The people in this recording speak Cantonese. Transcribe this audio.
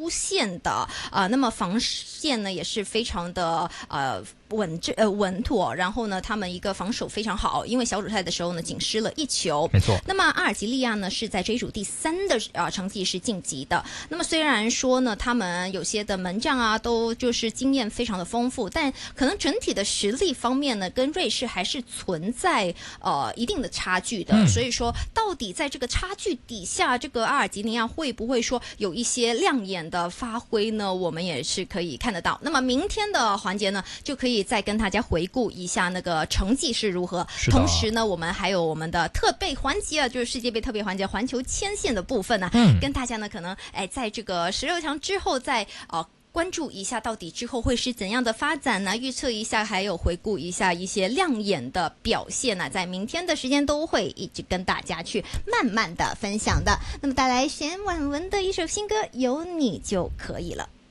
出线的那么防线呢也是非常的稳妥，然后呢他们一个防守非常好，因为小组赛的时候呢仅失了1球， 没错。 那么阿尔及利亚呢是在这一组第3的成绩是晋级的。那么虽然说呢他们有些的门将啊都就是经验非常的丰富，但可能整体的实力方面呢跟瑞士还是存在一定的差距的，所以说到底在这个差距底下，这个阿尔及利亚会不会说有一些亮眼的发挥呢？我们也是可以看得到。那么明天的环节呢就可以再跟大家回顾一下那个成绩是如何，同时呢我们还有我们的特备环节啊，就是世界杯特别环节环球牵线的部分呢，跟大家呢可能在这个16强之后再关注一下到底之后会是怎样的发展呢？预测一下，还有回顾一下一些亮眼的表现呢，在明天的时间都会一直跟大家去慢慢的分享的。那么带来弦婉文的一首新歌《有你就可以了》。